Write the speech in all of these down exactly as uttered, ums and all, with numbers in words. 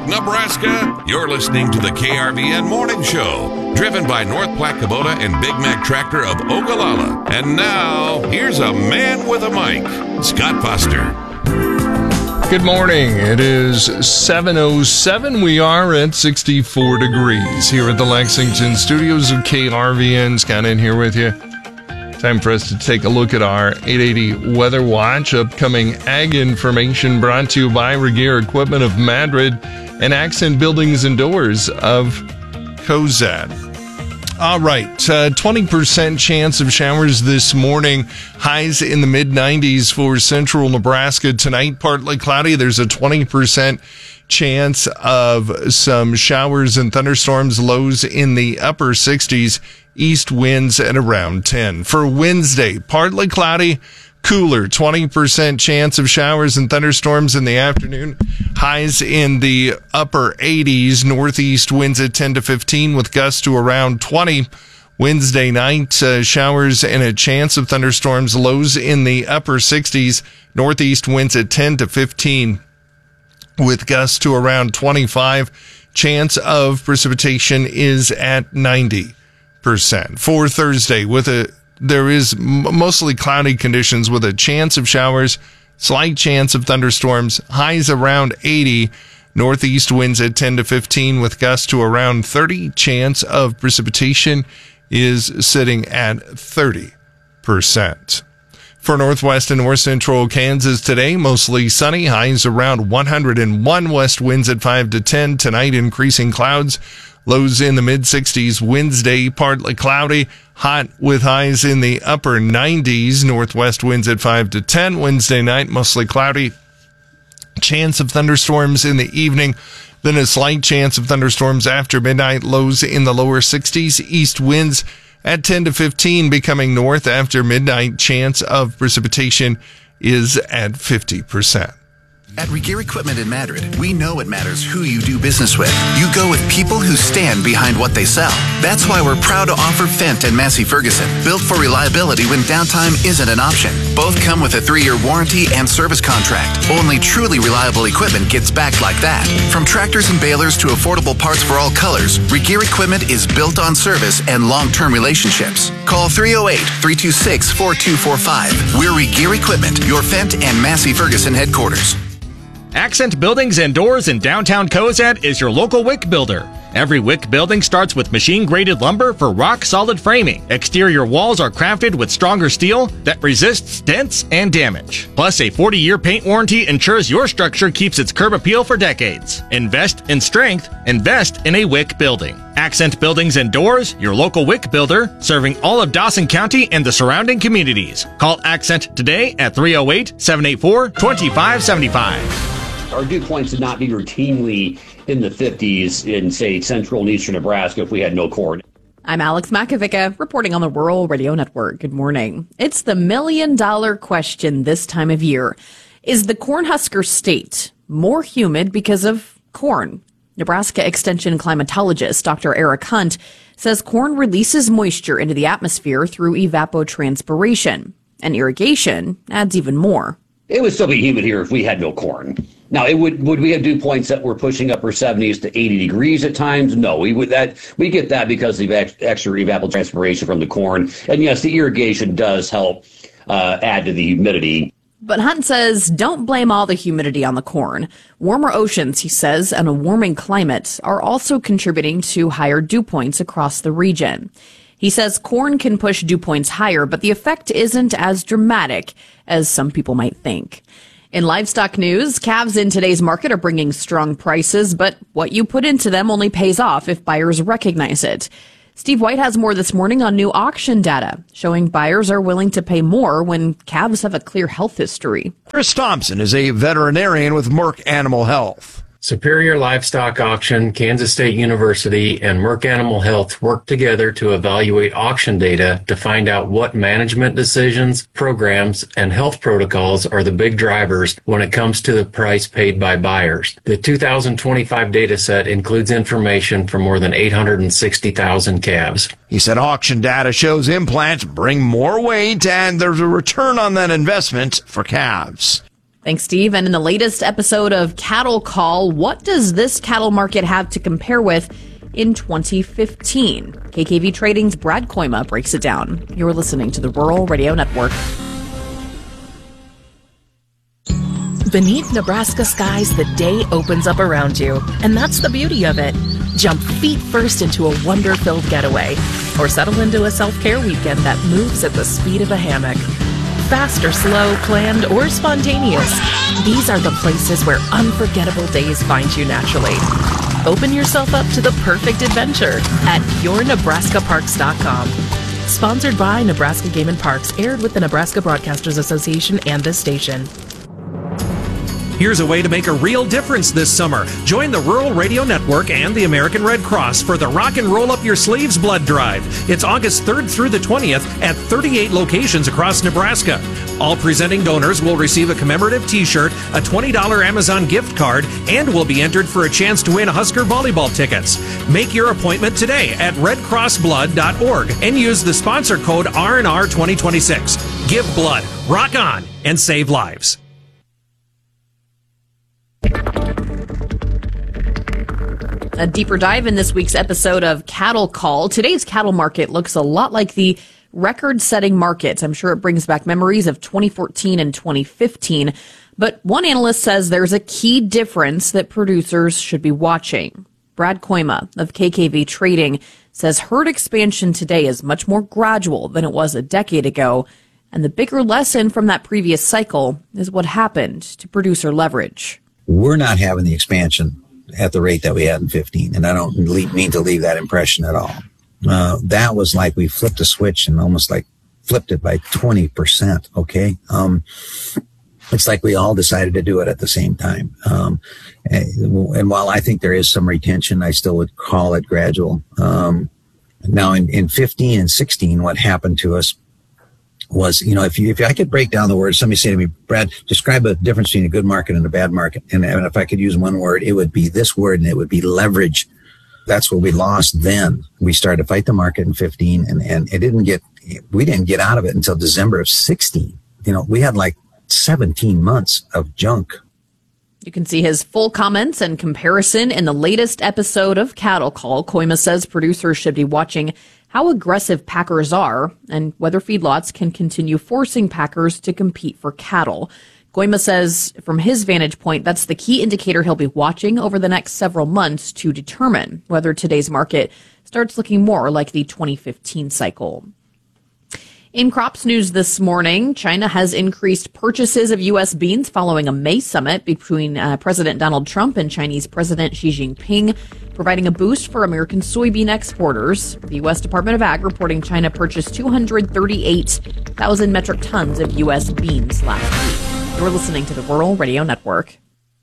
Nebraska, you're listening to the K R V N Morning Show, driven by North Platte Kubota and Big Mac Tractor of Ogallala. And now, here's a man with a mic, Scott Foster. Good morning. It is seven oh seven. We are at sixty-four degrees here at the Lexington studios of K R V N. Scott in here with you. Time for us to take a look at our eight eighty Weather Watch. Upcoming ag information brought to you by Regeer Equipment of Madrid and Accent Buildings and Doors of Cozad. All right, uh, twenty percent chance of showers this morning. Highs in the mid nineties for central Nebraska tonight. Partly cloudy. There's a twenty percent chance of some showers and thunderstorms. Lows in the upper sixties. East winds at around ten. For Wednesday, partly cloudy, cooler, twenty percent chance of showers and thunderstorms in the afternoon. Highs in the upper eighties, northeast winds at ten to fifteen with gusts to around twenty. Wednesday night, uh, showers and a chance of thunderstorms, lows in the upper sixties, northeast winds at ten to fifteen with gusts to around twenty-five. Chance of precipitation is at ninety percent. For Thursday, with a there is mostly cloudy conditions with a chance of showers, slight chance of thunderstorms, highs around eighty, northeast winds at ten to fifteen with gusts to around thirty. Chance of precipitation is sitting at thirty percent. For northwest and north central Kansas today, mostly sunny, highs around one hundred one, west winds at five to ten. Tonight, increasing clouds. Lows in the mid-sixties. Wednesday, partly cloudy, hot with highs in the upper nineties. Northwest winds at five to ten. Wednesday night, mostly cloudy. Chance of thunderstorms in the evening. Then a slight chance of thunderstorms after midnight. Lows in the lower sixties. East winds at ten to fifteen, becoming north after midnight. Chance of precipitation is at fifty percent. At Regeer Equipment in Madrid, we know it matters who you do business with. You go with people who stand behind what they sell. That's why we're proud to offer Fendt and Massey Ferguson, built for reliability when downtime isn't an option. Both come with a three-year warranty and service contract. Only truly reliable equipment gets backed like that. From tractors and balers to affordable parts for all colors, Regeer Equipment is built on service and long-term relationships. Call three oh eight, three two six, four two four five. We're Regeer Equipment, your Fendt and Massey Ferguson headquarters. Accent Buildings and Doors in downtown Cozad is your local wick builder. Every wick building starts with machine-graded lumber for rock-solid framing. Exterior walls are crafted with stronger steel that resists dents and damage. Plus, a forty-year paint warranty ensures your structure keeps its curb appeal for decades. Invest in strength. Invest in a wick building. Accent Buildings and Doors, your local wick builder, serving all of Dawson County and the surrounding communities. Call Accent today at three oh eight, seven eight four, two five seven five. Our dew points would not be routinely in the fifties in, say, central and eastern Nebraska if we had no corn. I'm Alex Makovica, reporting on the Rural Radio Network. Good morning. It's the million-dollar question this time of year. Is the Cornhusker State more humid because of corn? Nebraska Extension climatologist Doctor Eric Hunt says corn releases moisture into the atmosphere through evapotranspiration, and irrigation adds even more. It would still be humid here if we had no corn. Now, it would would we have dew points that were pushing upper seventies to eighty degrees at times? No, we would that we get that because of the extra evapotranspiration from the corn. And yes, the irrigation does help uh, add to the humidity. But Hunt says don't blame all the humidity on the corn. Warmer oceans, he says, and a warming climate are also contributing to higher dew points across the region. He says corn can push dew points higher, but the effect isn't as dramatic as some people might think. In livestock news, calves in today's market are bringing strong prices, but what you put into them only pays off if buyers recognize it. Steve White has more this morning on new auction data, showing buyers are willing to pay more when calves have a clear health history. Chris Thompson is a veterinarian with Merck Animal Health. Superior Livestock Auction, Kansas State University, and Merck Animal Health work together to evaluate auction data to find out what management decisions, programs, and health protocols are the big drivers when it comes to the price paid by buyers. The two thousand twenty-five data set includes information for more than eight hundred sixty thousand calves. He said auction data shows implants bring more weight and there's a return on that investment for calves. Thanks, Steve. And in the latest episode of Cattle Call, what does this cattle market have to compare with in twenty fifteen? K K V Trading's Brad Koima breaks it down. You're listening to the Rural Radio Network. Beneath Nebraska skies, the day opens up around you. And that's the beauty of it. Jump feet first into a wonder-filled getaway. Or settle into a self-care weekend that moves at the speed of a hammock. Fast or slow, planned or spontaneous, these are the places where unforgettable days find you naturally. Open yourself up to the perfect adventure at your nebraska parks dot com. Sponsored by Nebraska Game and Parks, aired with the Nebraska Broadcasters Association and this station. Here's a way to make a real difference this summer. Join the Rural Radio Network and the American Red Cross for the Rock and Roll Up Your Sleeves Blood Drive. It's August third through the twentieth at thirty-eight locations across Nebraska. All presenting donors will receive a commemorative t-shirt, a twenty dollars Amazon gift card, and will be entered for a chance to win Husker volleyball tickets. Make your appointment today at red cross blood dot org and use the sponsor code R N R twenty twenty-six. Give blood, rock on, and save lives. A deeper dive in this week's episode of Cattle Call. Today's cattle market looks a lot like the record-setting market. I'm sure it brings back memories of twenty fourteen and twenty fifteen. But one analyst says there's a key difference that producers should be watching. Brad Koima of K K V Trading says herd expansion today is much more gradual than it was a decade ago. And the bigger lesson from that previous cycle is what happened to producer leverage. We're not having the expansion at the rate that we had in fifteen. And I don't mean to leave that impression at all. Uh, that was like we flipped a switch and almost like flipped it by twenty percent. Okay. Um, it's like we all decided to do it at the same time. Um, and, and while I think there is some retention, I still would call it gradual. Um, now in, in fifteen and sixteen, what happened to us was, you know, if you, if I could break down the words, somebody say to me, Brad, describe a difference between a good market and a bad market. And, and if I could use one word, it would be this word, and it would be leverage. That's what we lost then. We started to fight the market in fifteen, and, and it didn't get, we didn't get out of it until December of sixteen. You know, we had like seventeen months of junk. You can see his full comments and comparison in the latest episode of Cattle Call. Koima says producers should be watching how aggressive packers are and whether feedlots can continue forcing packers to compete for cattle. Koima says from his vantage point, that's the key indicator he'll be watching over the next several months to determine whether today's market starts looking more like the twenty fifteen cycle. In crops news this morning, China has increased purchases of U S beans following a May summit between uh, President Donald Trump and Chinese President Xi Jinping, providing a boost for American soybean exporters. The U S Department of Ag reporting China purchased two hundred thirty-eight thousand metric tons of U S beans last week. You're listening to the Rural Radio Network.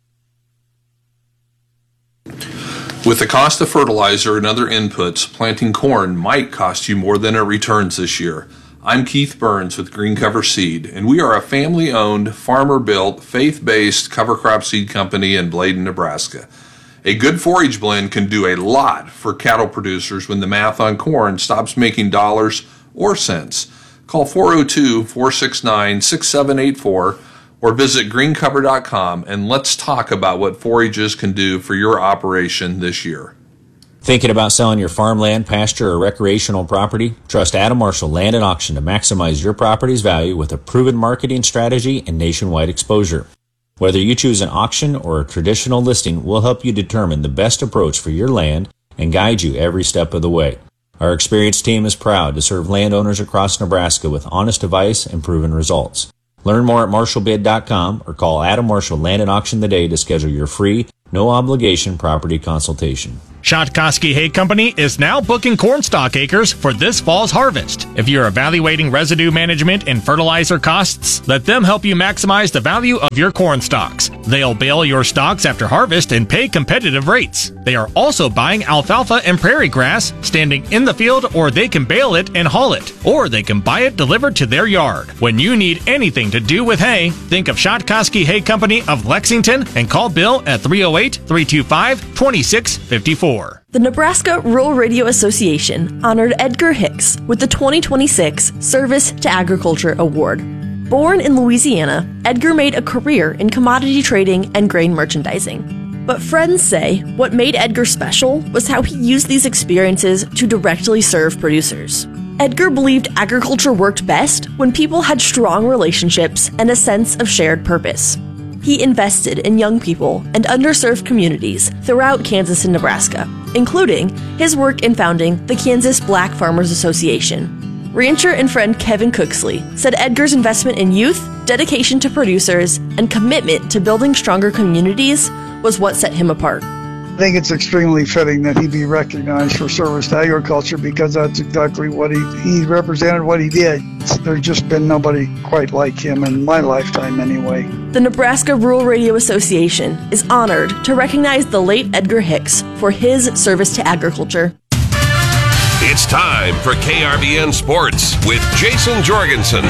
With the cost of fertilizer and other inputs, planting corn might cost you more than it returns this year. I'm Keith Burns with Green Cover Seed, and we are a family-owned, farmer-built, faith-based cover crop seed company in Bladen, Nebraska. A good forage blend can do a lot for cattle producers when the math on corn stops making dollars or cents. Call four oh two, four six nine, six seven eight four or visit green cover dot com and let's talk about what forages can do for your operation this year. Thinking about selling your farmland, pasture, or recreational property? Trust Adam Marshall Land and Auction to maximize your property's value with a proven marketing strategy and nationwide exposure. Whether you choose an auction or a traditional listing, we'll help you determine the best approach for your land and guide you every step of the way. Our experienced team is proud to serve landowners across Nebraska with honest advice and proven results. Learn more at marshall bid dot com or call Adam Marshall Land and Auction today to schedule your free, no-obligation property consultation. Shotkoski Hay Company is now booking corn stalk acres for this fall's harvest. If you're evaluating residue management and fertilizer costs, let them help you maximize the value of your corn stalks. They'll bale your stalks after harvest and pay competitive rates. They are also buying alfalfa and prairie grass, standing in the field, or they can bale it and haul it, or they can buy it delivered to their yard. When you need anything to do with hay, think of Shotkoski Hay Company of Lexington and call Bill at three oh eight, three two five, two six five four. The Nebraska Rural Radio Association honored Edgar Hicks with the twenty twenty-six Service to Agriculture Award. Born in Louisiana, Edgar made a career in commodity trading and grain merchandising. But friends say what made Edgar special was how he used these experiences to directly serve producers. Edgar believed agriculture worked best when people had strong relationships and a sense of shared purpose. He invested in young people and underserved communities throughout Kansas and Nebraska, including his work in founding the Kansas Black Farmers Association. Rancher and friend Kevin Cooksley said Edgar's investment in youth, dedication to producers, and commitment to building stronger communities was what set him apart. I think it's extremely fitting that he be recognized for service to agriculture because that's exactly what he, he represented, what he did. There's just been nobody quite like him in my lifetime anyway. The Nebraska Rural Radio Association is honored to recognize the late Edgar Hicks for his service to agriculture. It's time for K R V N Sports with Jason Jorgensen.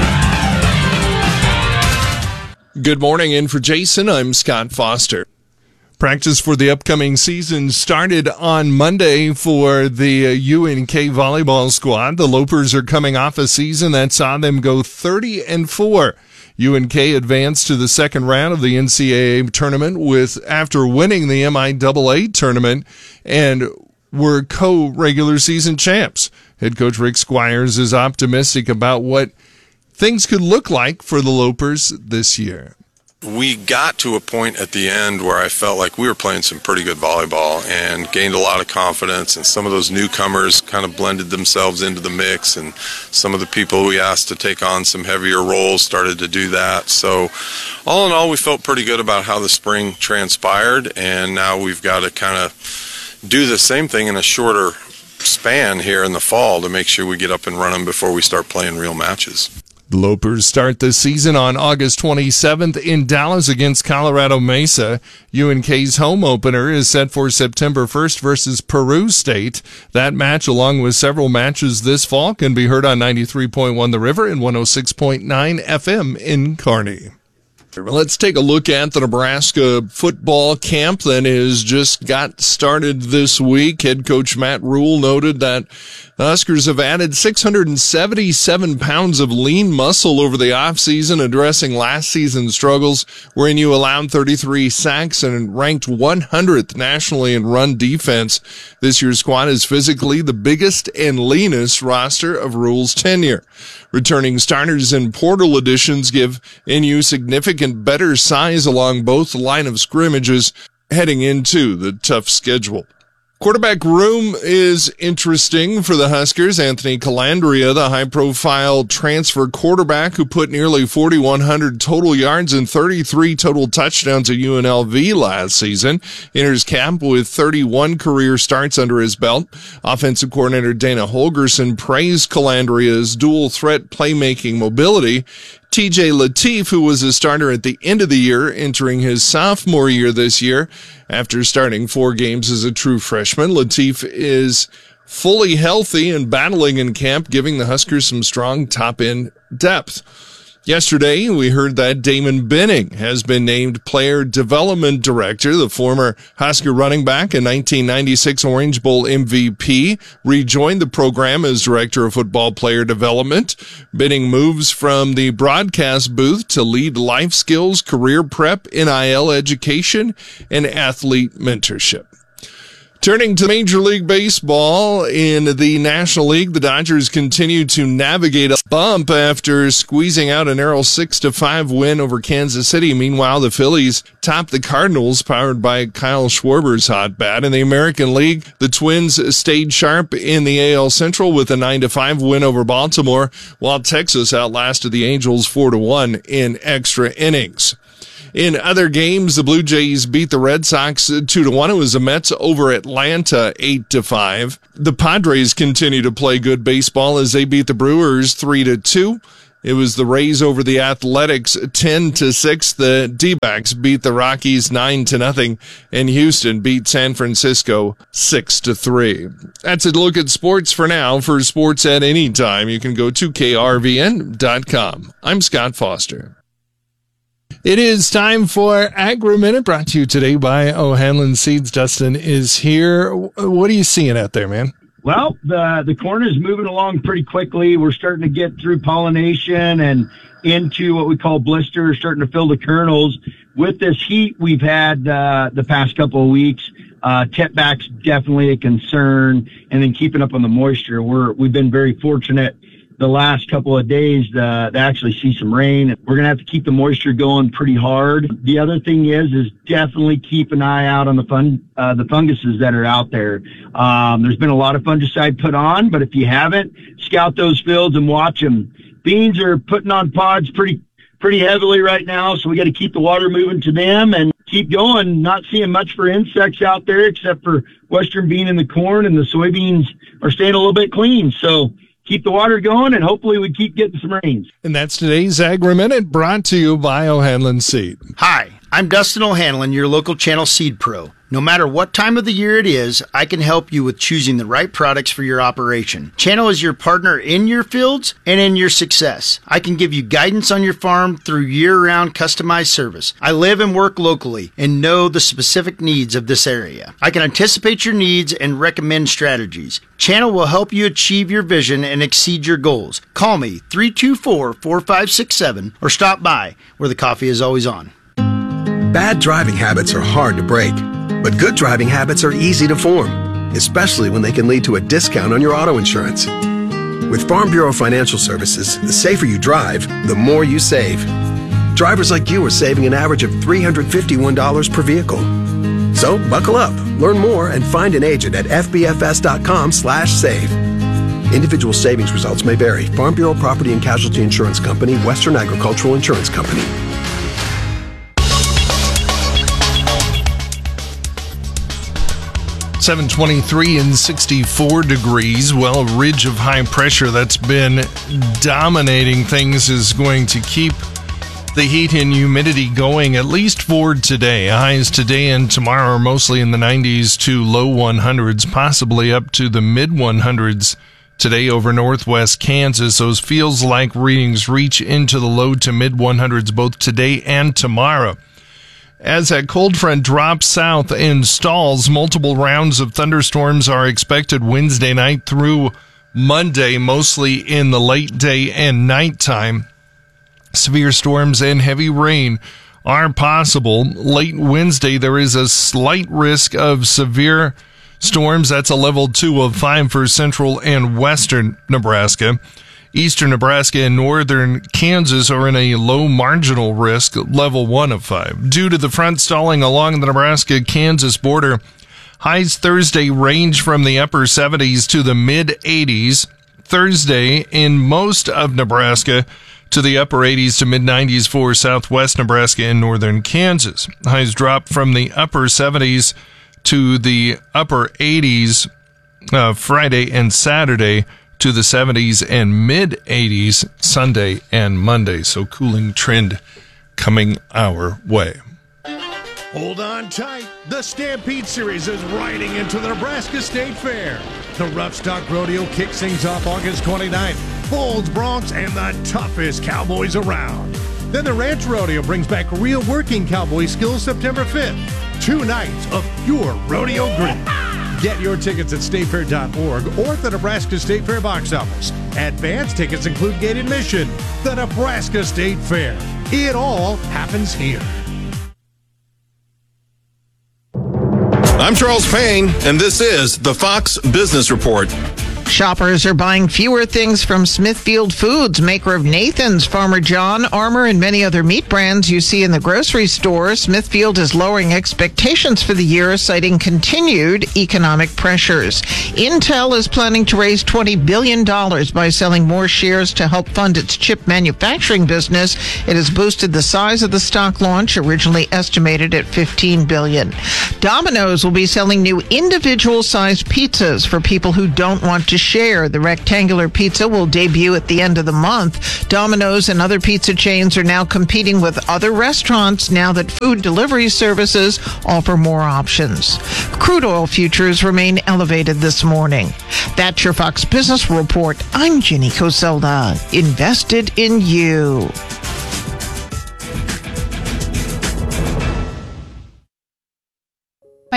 Good morning, and for Jason, I'm Scott Foster. Practice for the upcoming season started on Monday for the uh, U N K volleyball squad. The Lopers are coming off a season that saw them go thirty and four. U N K advanced to the second round of the N C double A tournament with after winning the M I A A tournament and were co-regular season champs. Head coach Rick Squires is optimistic about what things could look like for the Lopers this year. We got to a point at the end where I felt like we were playing some pretty good volleyball and gained a lot of confidence, and some of those newcomers kind of blended themselves into the mix, and some of the people we asked to take on some heavier roles started to do that. So all in all, we felt pretty good about how the spring transpired, and now we've got to kind of do the same thing in a shorter span here in the fall to make sure we get up and running before we start playing real matches. The Lopers start the season on August twenty-seventh in Dallas against Colorado Mesa. U N K's home opener is set for September first versus Peru State. That match, along with several matches this fall, can be heard on ninety-three point one The River and one oh six point nine F M in Kearney. Let's take a look at the Nebraska football camp that has just got started this week. Head coach Matt Rule noted that the Huskers have added six hundred seventy-seven pounds of lean muscle over the offseason, addressing last season's struggles, wherein you allowed thirty-three sacks and ranked one hundredth nationally in run defense. This year's squad is physically the biggest and leanest roster of Rule's tenure. Returning starters and portal additions give N U significant better size along both line of scrimmages heading into the tough schedule. Quarterback room is interesting for the Huskers. Anthony Calandria, the high-profile transfer quarterback who put nearly forty-one hundred total yards and thirty-three total touchdowns at U N L V last season, enters camp with thirty-one career starts under his belt. Offensive coordinator Dana Holgerson praised Calandria's dual-threat playmaking mobility. T J Lateef, who was a starter at the end of the year, entering his sophomore year this year. After starting four games as a true freshman, Lateef is fully healthy and battling in camp, giving the Huskers some strong top-end depth. Yesterday, we heard that Damon Benning has been named Player Development Director. The former Husker running back and nineteen ninety-six Orange Bowl M V P rejoined the program as Director of Football Player Development. Benning moves from the broadcast booth to lead life skills, career prep, N I L education, and athlete mentorship. Turning to Major League Baseball, in the National League, the Dodgers continue to navigate a bump after squeezing out a narrow six to five win over Kansas City. Meanwhile, the Phillies top the Cardinals, powered by Kyle Schwarber's hot bat. In the American League, the Twins stayed sharp in the A L Central with a nine to five win over Baltimore, while Texas outlasted the Angels four to one in extra innings. In other games, the Blue Jays beat the Red Sox two to one. It was the Mets over Atlanta eight to five. The Padres continue to play good baseball as they beat the Brewers three to two. It was the Rays over the Athletics ten to six. The D-backs beat the Rockies nine to nothing, and Houston beat San Francisco six to three. That's a look at sports for now. For sports at any time, you can go to K R V N dot com. I'm Scott Foster. It is time for Agri-Minute, brought to you today by O'Hanlon Seeds. Dustin is here. What are you seeing out there, man? Well, the the corn is moving along pretty quickly. We're starting to get through pollination and into what we call blisters, starting to fill the kernels. With this heat we've had uh, the past couple of weeks, uh, tip back's definitely a concern. And then keeping up on the moisture, we're we've been very fortunate the last couple of days uh, to actually see some rain. We're going to have to keep the moisture going pretty hard. The other thing is, is definitely keep an eye out on the fun, uh, the funguses that are out there. Um, there's been a lot of fungicide put on, but if you haven't, scout those fields and watch them. Beans are putting on pods pretty, pretty heavily right now. So we got to keep the water moving to them and keep going. Not seeing much for insects out there except for western bean and the corn, and the soybeans are staying a little bit clean. So keep the water going, and hopefully we keep getting some rains. And that's today's Agri-Minute, brought to you by O'Hanlon Seed. Hi, I'm Dustin O'Hanlon, your local Channel Seed Pro. No matter what time of the year it is, I can help you with choosing the right products for your operation. Channel is your partner in your fields and in your success. I can give you guidance on your farm through year-round customized service. I live and work locally and know the specific needs of this area. I can anticipate your needs and recommend strategies. Channel will help you achieve your vision and exceed your goals. Call me three two four, four five six seven or stop by where the coffee is always on. Bad driving habits are hard to break, but good driving habits are easy to form, especially when they can lead to a discount on your auto insurance. With Farm Bureau Financial Services, the safer you drive, the more you save. Drivers like you are saving an average of three hundred fifty-one dollars per vehicle. So buckle up, learn more, and find an agent at f b f s dot com slash save. Individual savings results may vary. Farm Bureau Property and Casualty Insurance Company, Western Agricultural Insurance Company. seven twenty-three and sixty-four degrees. Well, a ridge of high pressure that's been dominating things is going to keep the heat and humidity going, at least for today. Highs today and tomorrow are mostly in the nineties to low one hundreds, possibly up to the mid one hundreds today over northwest Kansas. Those feels like readings reach into the low to mid one hundreds both today and tomorrow. As that cold front drops south and stalls, multiple rounds of thunderstorms are expected Wednesday night through Monday, mostly in the late day and nighttime. Severe storms and heavy rain are possible. Late Wednesday, there is a slight risk of severe storms. That's a level two of five for central and western Nebraska. Eastern Nebraska and northern Kansas are in a low marginal risk, level one of five. Due to the front stalling along the Nebraska-Kansas border, highs Thursday range from the upper seventies to the mid eighties. Thursday in most of Nebraska to the upper eighties to mid nineties for southwest Nebraska and northern Kansas. Highs drop from the upper seventies to the upper eighties uh, Friday and Saturday, to the seventies and mid eighties Sunday and Monday. So cooling trend coming our way. Hold on tight. The Stampede Series is riding into the Nebraska State Fair. The Rough Stock Rodeo kicks things off August twenty-ninth. Bulls, Broncs, and the toughest cowboys around. Then the Ranch Rodeo brings back real working cowboy skills September fifth. Two nights of pure rodeo grit. Get your tickets at state fair dot org or at the Nebraska State Fair box office. Advance tickets include gate admission. The Nebraska State Fair. It all happens here. I'm Charles Payne, and this is the Fox Business Report. Shoppers are buying fewer things from Smithfield Foods, maker of Nathan's, Farmer John, Armour, and many other meat brands you see in the grocery store. Smithfield is lowering expectations for the year, citing continued economic pressures. Intel is planning to raise twenty billion dollars by selling more shares to help fund its chip manufacturing business. It has boosted the size of the stock launch, originally estimated at fifteen billion dollars. Domino's will be selling new individual-sized pizzas for people who don't want to share. The rectangular pizza will debut at the end of the month. Domino's and other pizza chains are now competing with other restaurants now that food delivery services offer more options. Crude oil futures remain elevated this morning. That's your Fox Business Report. I'm Ginny Coselda. Invested in you. My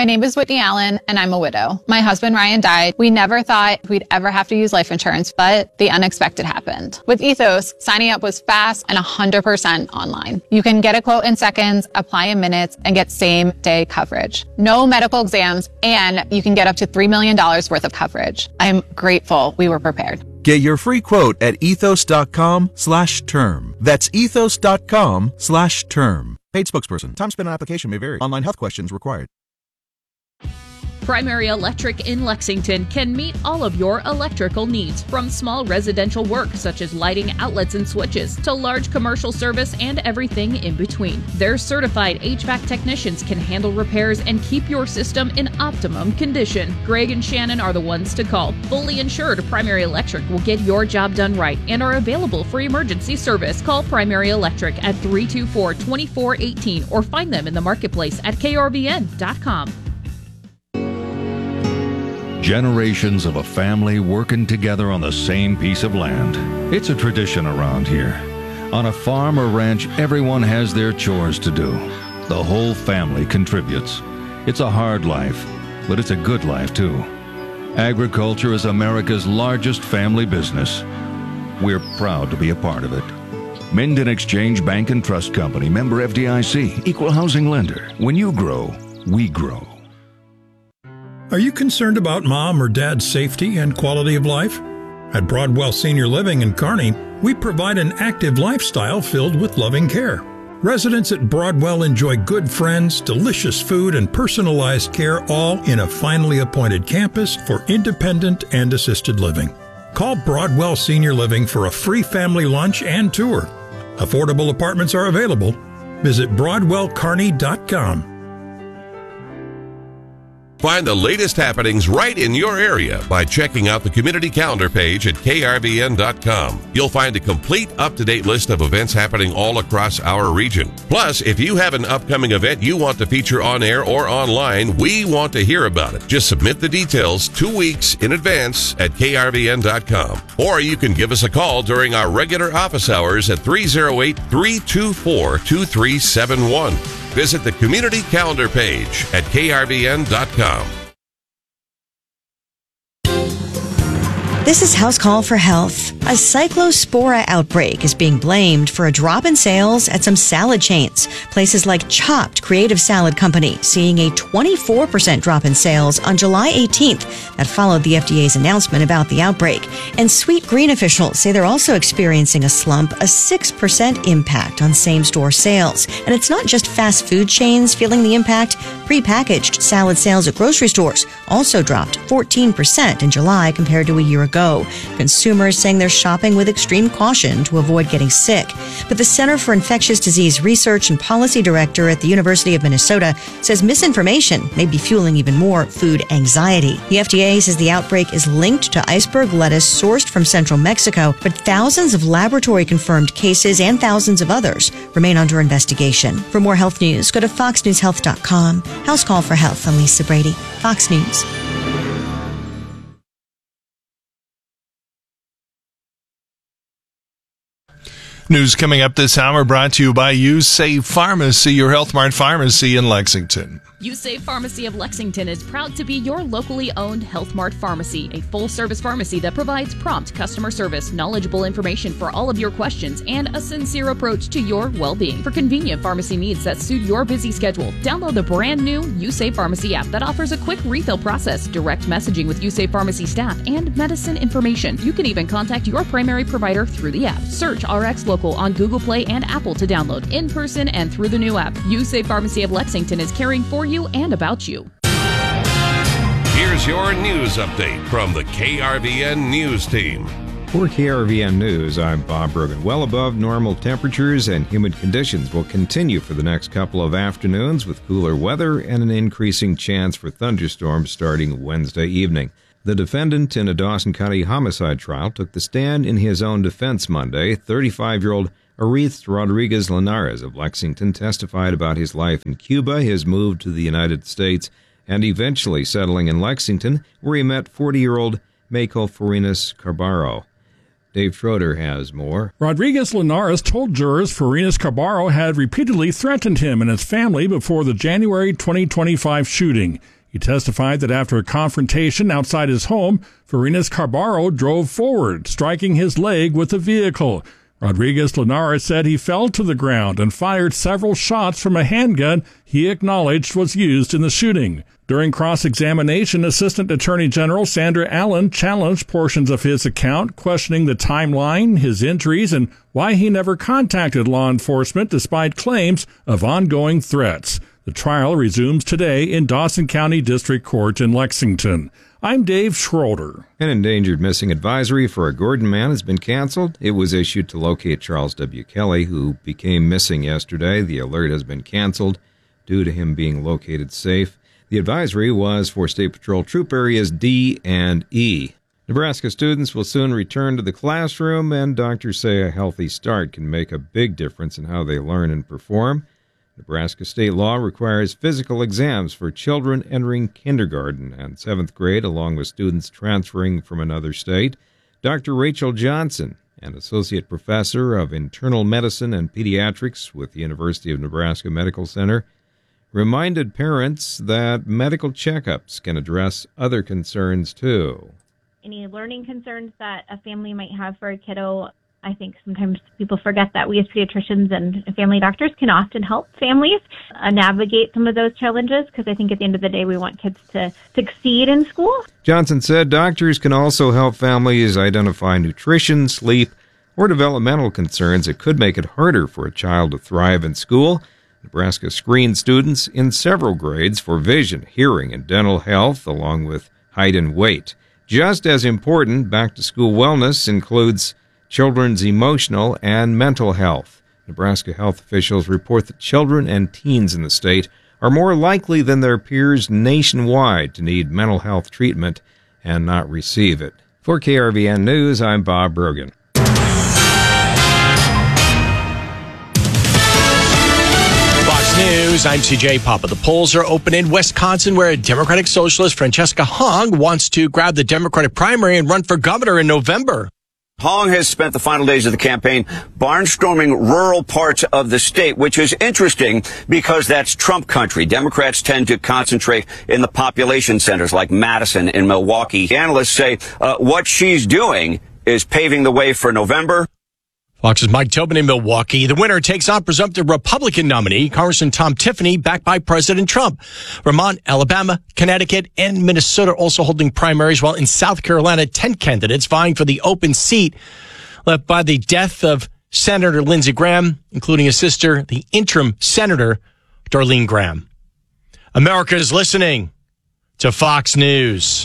My name is Whitney Allen, and I'm a widow. My husband, Ryan, died. We never thought we'd ever have to use life insurance, but the unexpected happened. With Ethos, signing up was fast and one hundred percent online. You can get a quote in seconds, apply in minutes, and get same-day coverage. No medical exams, and you can get up to three million dollars worth of coverage. I'm grateful we were prepared. Get your free quote at ethos.com slash term. That's ethos.com slash term. Paid spokesperson. Time spent on application may vary. Online health questions required. Primary Electric in Lexington can meet all of your electrical needs, from small residential work such as lighting, outlets, and switches, to large commercial service and everything in between. Their certified H V A C technicians can handle repairs and keep your system in optimum condition. Greg and Shannon are the ones to call. Fully insured, Primary Electric will get your job done right and are available for emergency service. Call Primary Electric at three two four, two four one eight or find them in the marketplace at K R V N dot com. Generations of a family working together on the same piece of land. It's a tradition around here. On a farm or ranch, everyone has their chores to do. The whole family contributes. It's a hard life, but it's a good life too. Agriculture is America's largest family business. We're proud to be a part of it. Minden Exchange Bank and Trust Company, member F D I C, equal housing lender. When you grow, we grow. Are you concerned about mom or dad's safety and quality of life? At Broadwell Senior Living in Kearney, we provide an active lifestyle filled with loving care. Residents at Broadwell enjoy good friends, delicious food, and personalized care, all in a finely appointed campus for independent and assisted living. Call Broadwell Senior Living for a free family lunch and tour. Affordable apartments are available. Visit broadwell kearney dot com. Find the latest happenings right in your area by checking out the community calendar page at K R V N dot com. You'll find a complete up-to-date list of events happening all across our region. Plus, if you have an upcoming event you want to feature on air or online, we want to hear about it. Just submit the details two weeks in advance at K R V N dot com. Or you can give us a call during our regular office hours at three oh eight, three two four, two three seven one. Visit the community calendar page at K R V N dot com. This is House Call for Health. A cyclospora outbreak is being blamed for a drop in sales at some salad chains. Places like Chopped Creative Salad Company seeing a twenty-four percent drop in sales on July eighteenth. That followed the F D A's announcement about the outbreak. And Sweet Green officials say they're also experiencing a slump, a six percent impact on same-store sales. And it's not just fast food chains feeling the impact. Prepackaged salad sales at grocery stores also dropped fourteen percent in July compared to a year ago. Consumers saying they're shopping with extreme caution to avoid getting sick. But the Center for Infectious Disease Research and Policy Director at the University of Minnesota says misinformation may be fueling even more food anxiety. The F D A says the outbreak is linked to iceberg lettuce sourced from central Mexico, but thousands of laboratory-confirmed cases and thousands of others remain under investigation. For more health news, go to fox news health dot com. House Call for Health. I'm Lisa Brady, Fox News. News coming up this hour brought to you by USafe Pharmacy, your Health Mart pharmacy in Lexington. USafe Pharmacy of Lexington is proud to be your locally owned Health Mart pharmacy, a full-service pharmacy that provides prompt customer service, knowledgeable information for all of your questions, and a sincere approach to your well-being. For convenient pharmacy needs that suit your busy schedule, download the brand-new USafe Pharmacy app that offers a quick refill process, direct messaging with USafe Pharmacy staff, and medicine information. You can even contact your primary provider through the app. Search R X Local on Google Play and Apple to download in person and through the new app. USafe Pharmacy of Lexington is caring for you and about you. Here's your news update from the K R V N News Team. For K R V N News, I'm Bob Brogan. Well above normal temperatures and humid conditions will continue for the next couple of afternoons with cooler weather and an increasing chance for thunderstorms starting Wednesday evening. The defendant in a Dawson County homicide trial took the stand in his own defense Monday. thirty-five-year-old Aretz Rodriguez Linares of Lexington testified about his life in Cuba, his move to the United States, and eventually settling in Lexington, where he met forty-year-old Mako Farinas Carbaro. Dave Schroeder has more. Rodriguez Linares told jurors Farinas Carbaro had repeatedly threatened him and his family before the January twenty twenty-five shooting. He testified that after a confrontation outside his home, Farinas Carbaro drove forward, striking his leg with the vehicle. Rodriguez Linares said he fell to the ground and fired several shots from a handgun he acknowledged was used in the shooting. During cross-examination, Assistant Attorney General Sandra Allen challenged portions of his account, questioning the timeline, his injuries, and why he never contacted law enforcement despite claims of ongoing threats. The trial resumes today in Dawson County District Court in Lexington. I'm Dave Schroeder. An endangered missing advisory for a Gordon man has been canceled. It was issued to locate Charles W. Kelly, who became missing yesterday. The alert has been canceled due to him being located safe. The advisory was for State Patrol Troop Areas D and E. Nebraska students will soon return to the classroom, and doctors say a healthy start can make a big difference in how they learn and perform. Nebraska state law requires physical exams for children entering kindergarten and seventh grade, along with students transferring from another state. Doctor Rachel Johnson, an associate professor of internal medicine and pediatrics with the University of Nebraska Medical Center, reminded parents that medical checkups can address other concerns, too. Any learning concerns that a family might have for a kiddo, I think sometimes people forget that we as pediatricians and family doctors can often help families uh, navigate some of those challenges, because I think at the end of the day we want kids to succeed in school. Johnson said doctors can also help families identify nutrition, sleep, or developmental concerns that could make it harder for a child to thrive in school. Nebraska screened students in several grades for vision, hearing, and dental health, along with height and weight. Just as important, back-to-school wellness includes children's emotional and mental health. Nebraska health officials report that children and teens in the state are more likely than their peers nationwide to need mental health treatment and not receive it. For K R V N News, I'm Bob Brogan. News, I'm C J Papa. The polls are open in Wisconsin, where Democratic Socialist Francesca Hong wants to grab the Democratic primary and run for governor in November. Hong has spent the final days of the campaign barnstorming rural parts of the state, which is interesting because that's Trump country. Democrats tend to concentrate in the population centers like Madison and Milwaukee. Analysts say uh, what she's doing is paving the way for November. Fox's Mike Tobin in Milwaukee. The winner takes on presumptive Republican nominee Congressman Tom Tiffany, backed by President Trump. Vermont, Alabama, Connecticut, and Minnesota also holding primaries, while in South Carolina, ten candidates vying for the open seat left by the death of Senator Lindsey Graham, including his sister, the interim Senator Darlene Graham. America is listening to Fox News.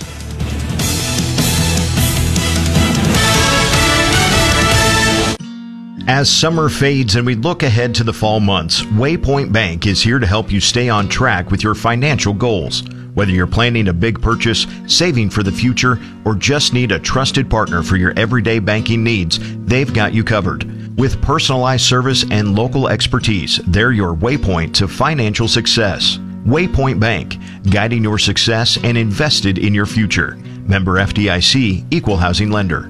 As summer fades and we look ahead to the fall months, Waypoint Bank is here to help you stay on track with your financial goals. Whether you're planning a big purchase, saving for the future, or just need a trusted partner for your everyday banking needs, they've got you covered. With personalized service and local expertise, they're your waypoint to financial success. Waypoint Bank, guiding your success and invested in your future. Member F D I C, Equal Housing Lender.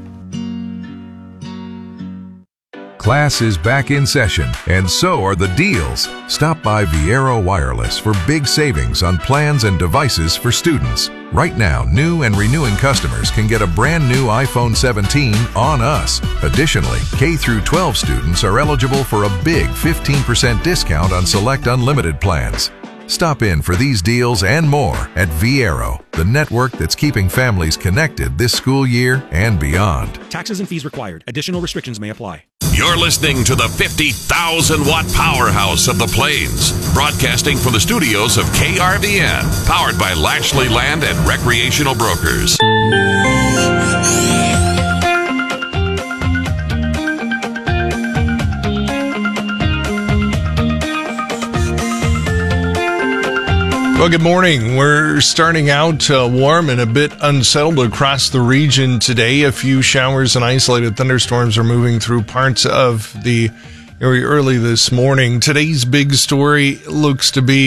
Class is back in session, and so are the deals. Stop by Viero Wireless for big savings on plans and devices for students. Right now, new and renewing customers can get a brand new iPhone seventeen on us. Additionally, K through twelve students are eligible for a big fifteen percent discount on select unlimited plans. Stop in for these deals and more at Viero, the network that's keeping families connected this school year and beyond. Taxes and fees required. Additional restrictions may apply. You're listening to the fifty thousand watt powerhouse of the Plains, broadcasting from the studios of K R V N, powered by Lashley Land and Recreational Brokers. Well, good morning. We're starting out uh, warm and a bit unsettled across the region today. A few showers and isolated thunderstorms are moving through parts of the area early this morning. Today's big story looks to be